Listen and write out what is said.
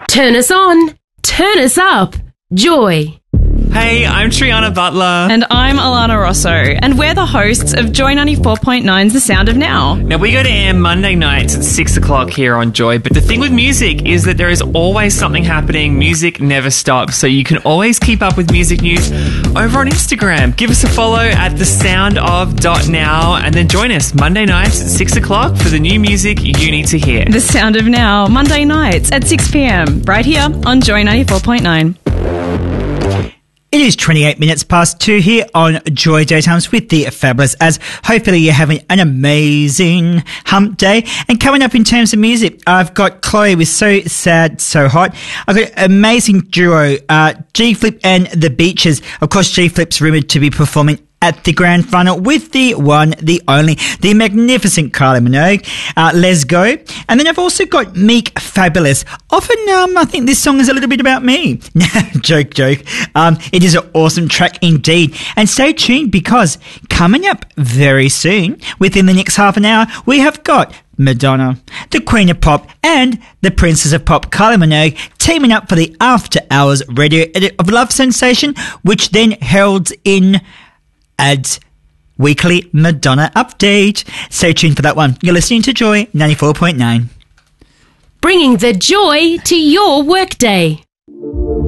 Turn us on. Turn us up. Joy. Hey, I'm Triana Butler. And I'm Alana Rosso, and we're the hosts of Joy 94.9's The Sound of Now. Now, we go to air Monday nights at 6 o'clock here on Joy, but the thing with music is that there is always something happening. Music never stops, so you can always keep up with music news over on Instagram. Give us a follow at thesoundof.now, and then join us Monday nights at 6 o'clock for the new music you need to hear. The Sound of Now, Monday nights at 6 p.m, right here on Joy 94.9. It is 28 minutes past 2 here on Joy Daytimes with the Fabulous As. Hopefully you're having an amazing hump day. And coming up in terms of music, I've got Chloe with So Sad, So Hot. I've got an amazing duo, G-Flip and The Beaches. Of course, G-Flip's rumoured to be performing at the grand final with the one, the only, the magnificent Kylie Minogue. Let's go. And then I've also got Meek Fabulous. Often, I think this song is a little bit about me. Joke. It is an awesome track indeed. And stay tuned because coming up very soon, within the next half an hour, we have got Madonna, the Queen of Pop, and the Princess of Pop, Kylie Minogue, teaming up for the After Hours Radio Edit of Love sensation, which then heralds in Ad's weekly Madonna update. Stay tuned for that one. You're listening to Joy 94.9. Bringing the joy to your workday.